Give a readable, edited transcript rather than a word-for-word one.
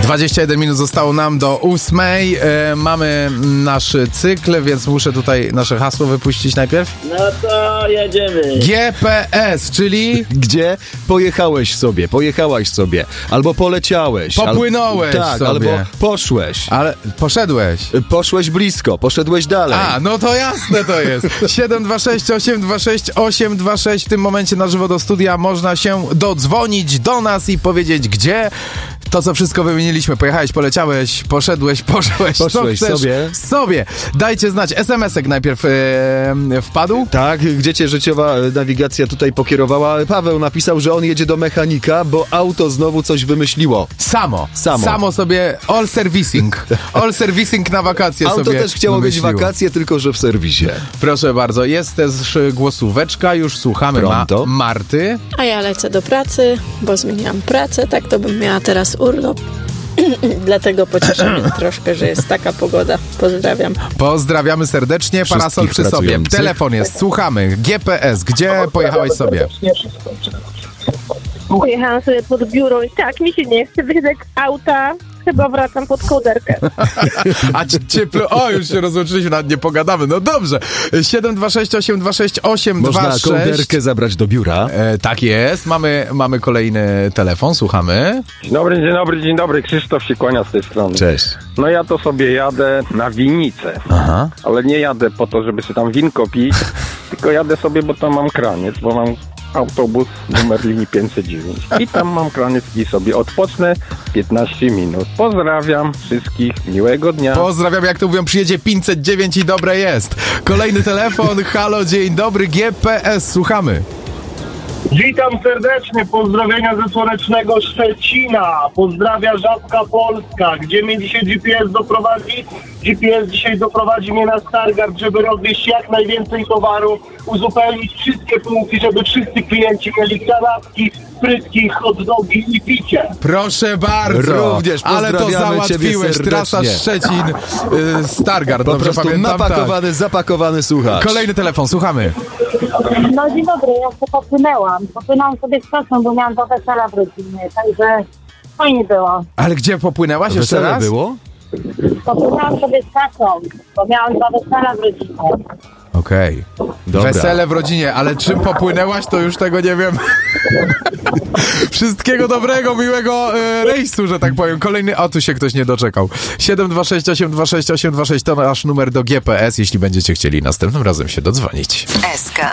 21 minut zostało nam do 8. Mamy nasz cykl, więc muszę tutaj nasze hasło wypuścić najpierw. No to jedziemy. GPS, czyli... Gdzie pojechałeś sobie, pojechałaś sobie, albo poleciałeś. Popłynąłeś tak, sobie. albo poszłeś. Ale poszedłeś. Poszłeś blisko, poszedłeś dalej. A, no to jasne to jest. 726 826 826. W tym momencie na żywo do studia można się dodzwonić do nas i powiedzieć, gdzie to, co wszystko wymieniliśmy. Pojechałeś, poleciałeś, poszedłeś, poszłeś. Poszłeś co chcesz sobie. Dajcie znać. SMS-ek najpierw wpadł. Tak, gdzie cię życiowa nawigacja tutaj pokierowała? Paweł napisał, że on jedzie do mechanika, bo auto znowu coś wymyśliło. Samo sobie all servicing na wakacje auto sobie też chciało mieć wymyśliło. wakacje, tylko że w serwisie. Proszę bardzo, jest też głosóweczka, już słuchamy Pronto. Marty. A ja lecę do pracy, bo zmieniam pracę, tak to bym miała teraz urlop. Dlatego pocieszę mnie troszkę, że jest taka pogoda. Pozdrawiam. Pozdrawiamy serdecznie, parasol przy sobie. pracujących. Telefon jest, słuchamy. GPS, gdzie pojechałeś sobie? Pojechałam sobie pod biuro i tak mi się nie chce wysiadać z auta. Chyba wracam pod kołderkę. A ciepło, o już się rozłączyliśmy, nawet nie pogadamy. No dobrze, 726 826 826. Można kołderkę zabrać do biura. Tak jest, mamy kolejny telefon, słuchamy. Dzień dobry, Krzysztof się kłania z tej strony. Cześć. No ja to sobie jadę na winnicę, Aha. ale nie jadę po to, żeby sobie tam winko pić, tylko jadę sobie, bo tam mam kraniec, bo mam autobus numer linii 509 i tam mam kraniec i sobie odpocznę 15 minut. Pozdrawiam wszystkich, miłego dnia. Pozdrawiam, jak to mówią, przyjedzie 509 i dobre jest. Kolejny telefon, halo, dzień dobry, GPS, słuchamy. Witam serdecznie, pozdrowienia ze słonecznego Szczecina. Pozdrawia Żabka Polska. Gdzie mnie dzisiaj GPS doprowadzi? GPS dzisiaj doprowadzi mnie na Stargard, żeby rozwieźć jak najwięcej towaru, uzupełnić wszystkie punkty, żeby wszyscy klienci mieli kanapki, frytki, hot dogi i picie. Proszę bardzo. Również ale to pozdrawiamy ciebie załatwiłeś. serdecznie. Trasa Szczecin, Stargard, Po dobrze prostu pamiętam? napakowany, Tak. zapakowany słuchacz. Kolejny telefon, słuchamy. No dzień dobry, ja się popłynęłam. Popłynęłam sobie z kasą, bo miałam 2 wesela w rodzinie, także fajnie było. Ale gdzie popłynęłaś jeszcze Wesele raz? było? Popłynęłam sobie z kasą, bo miałam 2 wesela w rodzinie. Okej. Dobra. Wesele w rodzinie, ale czym popłynęłaś, to już tego nie wiem. Wszystkiego dobrego, miłego rejsu, że tak powiem. Kolejny, o tu się ktoś nie doczekał. 726 826 826 to nasz numer do GPS, jeśli będziecie chcieli następnym razem się dodzwonić. SK